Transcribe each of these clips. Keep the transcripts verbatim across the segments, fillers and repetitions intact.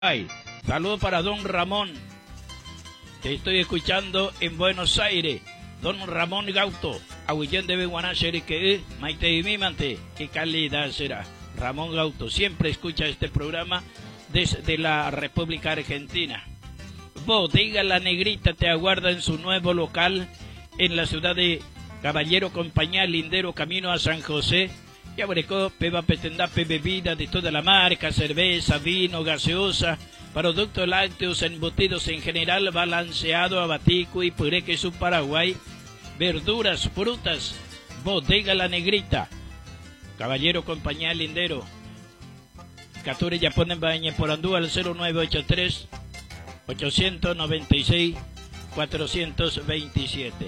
Ay, saludo para don Ramón. Te estoy escuchando en Buenos Aires. Don Ramón Gauto, Aguillén de Beguanachere, que Maite y Mimante, qué calidad será. Ramón Gauto siempre escucha este programa desde la República Argentina. Bodega La Negrita te aguarda en su nuevo local en la ciudad de Caballero Compañía, Lindero, camino a San José. Yaburecó, peba, petendape, bebida de toda la marca, cerveza, vino, gaseosa, productos lácteos, embutidos en general, balanceado, abatico y puré queso Paraguay, verduras, frutas. Bodega La Negrita, Caballero Compañía, Lindero. Cature ya ponen bañe por andú al cero nueve ocho tres, ocho nueve seis, cuatro dos siete.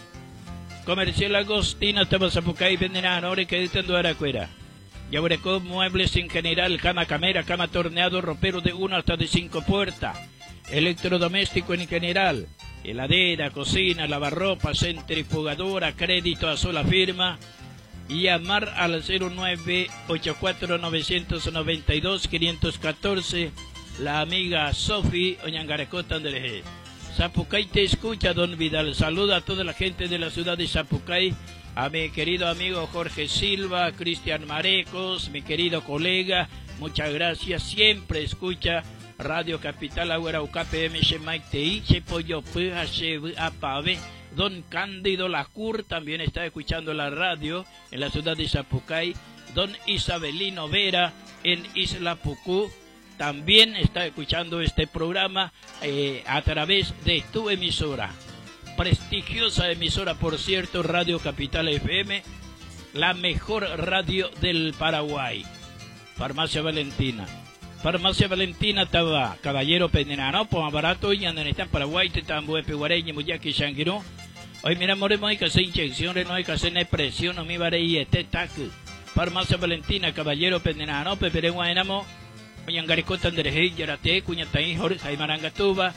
Comercial Agostina, Tabasapucay, Venenano, Ore que dicen Aracuera. Yaburecó, muebles en general, cama camera, cama torneado, ropero de uno hasta de cinco puertas, electrodoméstico en general, heladera, cocina, lavarropa, centrifugadora, crédito a sola firma. Y llamar al cero nueve ocho cuatro nueve nueve dos cinco uno cuatro, la amiga Sofi Oñangarecota Andrés. Zapucay te escucha, don Vidal. Saluda a toda la gente de la ciudad de Zapucay, a mi querido amigo Jorge Silva, Cristian Marecos, mi querido colega, muchas gracias. Siempre escucha Radio Capital Agüera U K P M Shemaitei, Chepoyo P Apave. Don Cándido Lacur también está escuchando la radio en la ciudad de Zapucay. Don Isabelino Vera en Isla Pucú también está escuchando este programa eh, a través de tu emisora. Prestigiosa emisora, por cierto, Radio Capital F M, la mejor radio del Paraguay. Farmacia Valentina. Farmacia Valentina estaba Caballero Penenano, pues barato y andan en Paraguay, te tambue peguareño, muyaki shanguiro. Hoy mira, moremos, hay que hacer inyecciones, no hay que hacer presión, no me vare y este taco. Farmacia Valentina, Caballero Penenano, Pepe Guaynamo, Oñangarecota Andrés, Yarate, Cuñataí, Jorge, Jaimarangatuba,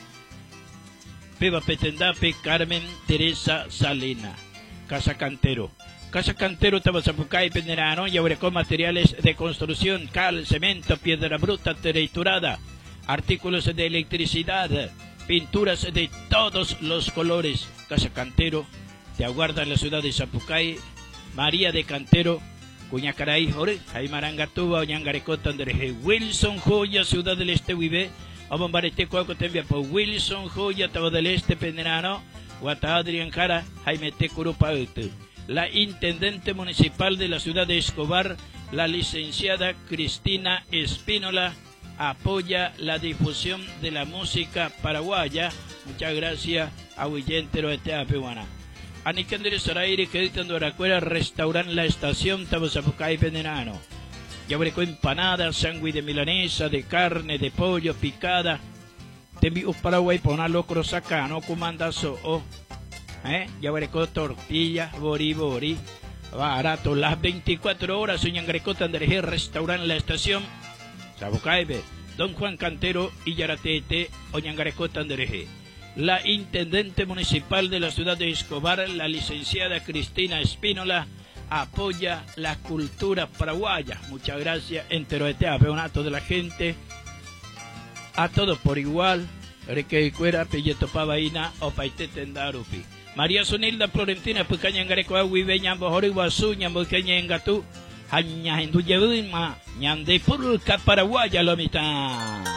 Peba Petendape, Carmen Teresa Salena. Casa Cantero. Casa Cantero, Tabasapucay, Penenano, Yaburecó, materiales de construcción, cal, cemento, piedra bruta, triturada, artículos de electricidad, pinturas de todos los colores. Casa Cantero te aguarda en la ciudad de Zapucay. María de Cantero, Cuñacaray, Jorge, Jaimarangatuba, Oñangarecota Andrés. Wilson Joya, Ciudad del Este, Vive, Abombarete, Cuaco, Tembia, por Wilson Joya, Tabo del Este, Penenano, Guata Adrián Jara, Jaime Tecurupa. La intendente municipal de la ciudad de Escobar, la licenciada Cristina Espínola, apoya la difusión de la música paraguaya. Muchas gracias a Huillentero de Teapehuana. Anicandere Saraire, que editan de Aracuera, restauran la estación Tabasapucay Penenano. Yaburecó empanadas, sándwich de milanesa, de carne, de pollo, picada. Te envío Paraguay por una locro saca, no comandazo, oh. ¿Eh? Yaburecó tortilla, bori bori, barato, las veinticuatro horas. Oñangarecota Andrés, restauran la estación Zapucay, don Juan Cantero y Yaratete, Oñangarecota Andrés. La intendente municipal de la ciudad de Escobar, la licenciada Cristina Espínola, apoya la cultura paraguaya. Muchas gracias, entero de peonato de la gente, a todos por igual. Requeicuera, Pelleto Pavaina, Opaite Tendarupi. María Sonilda Florentina, Pucañangareco, Agüibe, Ñambo, Joriguazú, Ñambo, Ñengatú, Haña, Enduyevima, Ñande, Pulca, Paraguaya, Lomita.